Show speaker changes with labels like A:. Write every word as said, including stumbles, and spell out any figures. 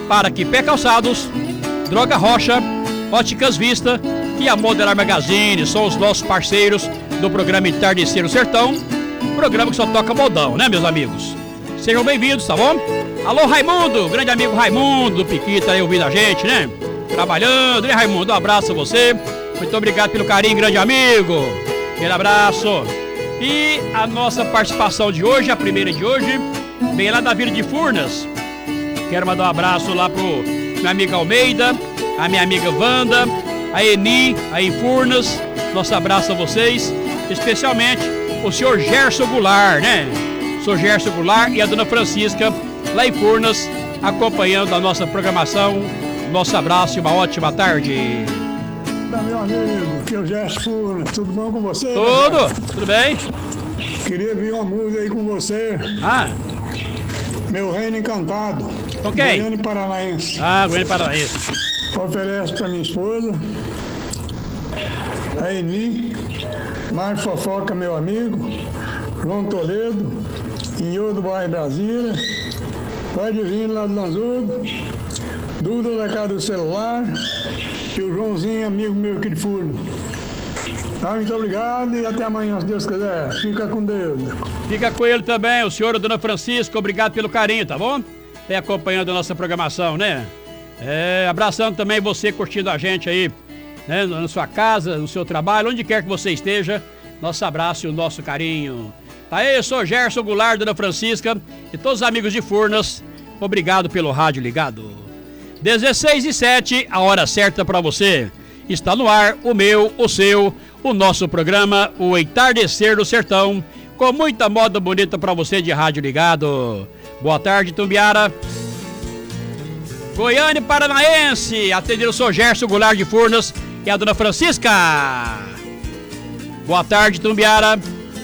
A: para que Pé Calçados, Droga Rocha, Óticas Vista e a Modelar Magazine são os nossos parceiros do programa Entardecer no Sertão, programa que só toca modão, né, meus amigos? Sejam bem-vindos, tá bom? Alô, Raimundo, grande amigo Raimundo do Piquita aí ouvindo a gente, né? Trabalhando, né, Raimundo? Um abraço a você. Muito obrigado pelo carinho, grande amigo. Aquele abraço. E a nossa participação de hoje, a primeira de hoje, vem lá da Vila de Furnas. Quero mandar um abraço lá pro meu amigo Almeida, a minha amiga Wanda, a Eni, aí em Furnas. Nosso abraço a vocês, especialmente o senhor Gerson Goulart, né? O senhor Gerson Goulart e a dona Francisca, lá em Furnas, acompanhando a nossa programação. Nosso abraço e uma ótima tarde.
B: Meu amigo, que é o Gerson Furnas, tudo bom com você?
A: Tudo, né? Tudo bem?
B: Queria vir uma música aí com você.
A: Ah.
B: Meu Reino Encantado.
A: Ok.
B: Goiânia Paranaense.
A: Ah, Goiânia Paranaense.
B: Ofereço pra minha esposa, a Eni, Mário Fofoca, meu amigo, João Toledo, Inhô do bairro Brasília, Pode vir lá do Lanzudo, Duda da casa do celular e o Joãozinho, amigo meu aqui de Furnas. Tá, muito obrigado e até amanhã, se Deus quiser. Fica com Deus.
A: Fica com ele também, o senhor, a dona Francisca, obrigado pelo carinho, tá bom? Vem acompanhando a nossa programação, né? É, abraçando também você curtindo a gente aí, né? Na sua casa, no seu trabalho, onde quer que você esteja. Nosso abraço e o nosso carinho. Tá aí, eu sou Gerson Goulart, dona Francisca e todos os amigos de Furnas. Obrigado pelo rádio ligado. dezesseis e sete, a hora certa para você. Está no ar o meu, o seu, o nosso programa, o Entardecer do Sertão, com muita moda bonita para você de rádio ligado. Boa tarde, Tumbiara. Goiânia Paranaense, atendendo o senhor Gerson Goulart de Furnas e a dona Francisca. Boa tarde, Tumbiara.